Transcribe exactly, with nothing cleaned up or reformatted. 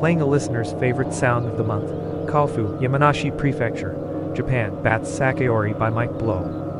playing a listener's favorite sound of the month, Kaofu, Yamanashi Prefecture, Japan, Bats Sakeori by Mike Blow.